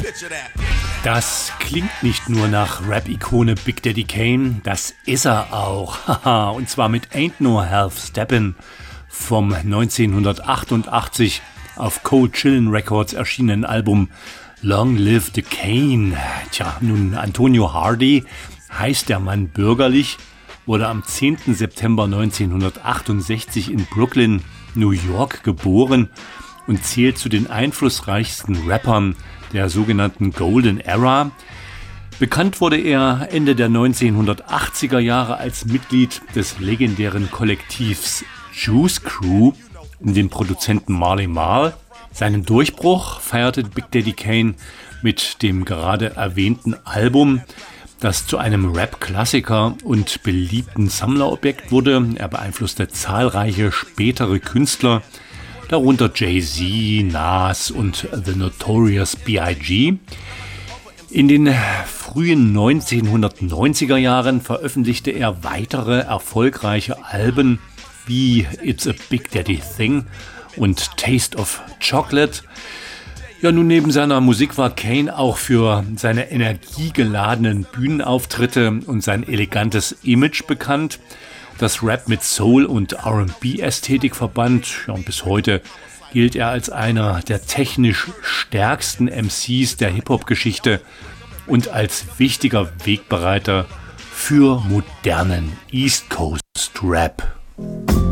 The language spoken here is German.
Das klingt nicht nur nach Rap-Ikone Big Daddy Kane, das ist er auch. Haha, und zwar mit Ain't No Half Steppin' vom 1988 auf Cold Chillin' Records erschienenen Album Long Live the Kane. Tja, nun Antonio Hardy heißt der Mann bürgerlich, wurde am 10. September 1968 in Brooklyn, New York geboren und zählt zu den einflussreichsten Rappern der sogenannten Golden Era. Bekannt wurde er Ende der 1980er Jahre als Mitglied des legendären Kollektivs Juice Crew um den Produzenten Marley Marl. Seinen Durchbruch feierte Big Daddy Kane mit dem gerade erwähnten Album, das zu einem Rap-Klassiker und beliebten Sammlerobjekt wurde. Er beeinflusste zahlreiche spätere Künstler, darunter Jay-Z, Nas und The Notorious B.I.G. In den frühen 1990er Jahren veröffentlichte er weitere erfolgreiche Alben wie It's a Big Daddy Thing und Taste of Chocolate. Ja, nun neben seiner Musik war Kane auch für seine energiegeladenen Bühnenauftritte und sein elegantes Image bekannt, das Rap mit Soul- und R&B-Ästhetik verband. Ja, und bis heute gilt er als einer der technisch stärksten MCs der Hip-Hop-Geschichte und als wichtiger Wegbereiter für modernen East Coast Rap.